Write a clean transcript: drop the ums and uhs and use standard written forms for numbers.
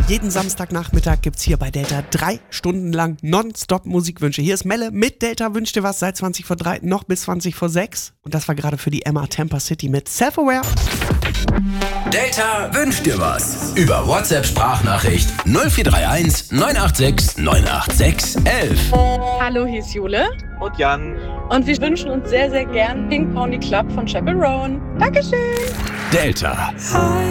Jeden Samstagnachmittag gibt's hier bei Delta 3 Stunden lang nonstop Musikwünsche. Hier ist Melle mit Delta Wünsch dir was seit 20 vor 3 noch bis 20 vor 6. Und das war gerade für die Emma Tampa City mit Self-Aware. Delta wünscht dir was. Über WhatsApp-Sprachnachricht 0431 986 986 11. Hallo, hier ist Jule. Und Jan. Und wir wünschen uns sehr, sehr gern Ping Pony Club von Chappell Roan. Dankeschön. Delta.